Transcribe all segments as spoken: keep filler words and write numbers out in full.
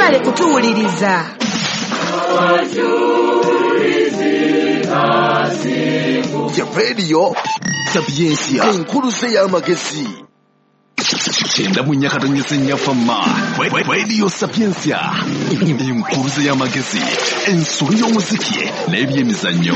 mwale kutuwuliriza. Ya radio Sapiensia enkuluze y'amagezi kyenda mu nnyakata nnyafama radio Sapiensia enkuluze y'amagezi ensuli y'omuziki n'ebyemizannyo.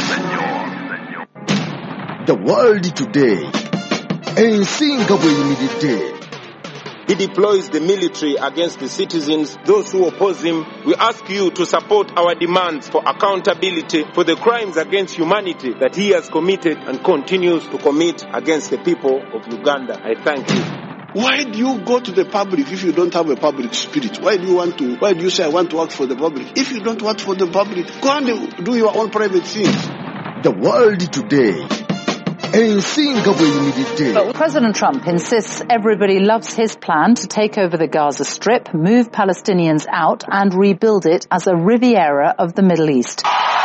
The world today ensinga bweyimiridde. He deploys the military against the citizens, those who oppose him. We ask you to support our demands for accountability for the crimes against humanity that he has committed and continues to commit against the people of Uganda. I thank you. Why do you go to the public if you don't have a public spirit? Why do you want to, why do you say I want to work for the public? If you don't work for the public, go and do your own private things. The world today. But President Trump insists everybody loves his plan to take over the Gaza Strip, move Palestinians out and rebuild it as a Riviera of the Middle East.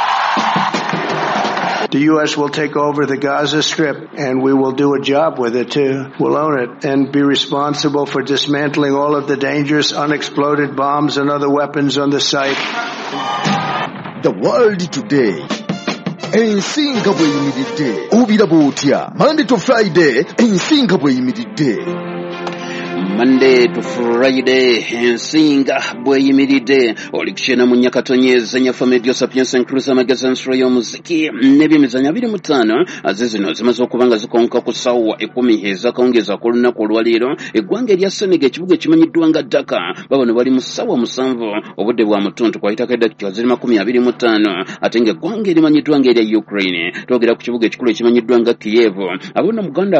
The U S will take over the Gaza Strip and we will do a job with it too. We'll own it and be responsible for dismantling all of the dangerous unexploded bombs and other weapons on the site. The world today. Ensinga bweyimiridde obira bwotya Monday to Friday ensinga bweyimiridde. Monday to Friday ensinga bweyimiridde oli kukyena mu nnyakatonyeza nyafa medio Sapiensia enkuluze amagezi ensula y'omuziki n'ebyemizannyo abiri mu ttaano aze zino zimaze okuba nga zikonka ku ssaawa ekumi ez'akawungeezi ak'olunaku olwaleero eggwanga erya Senegal ekibuga ekimanyiddwa nga Dakar babano bali mu ssaawa musanvu obudde bwa mutuntu kwayitako eddakika ziri makumi abiri mu ttaano ate ng'eggwanga erimanyiddwa ng'erya Ukraine twogera ku kibuga ekikulu ekimanyiddwa nga Kiev abonna Muganda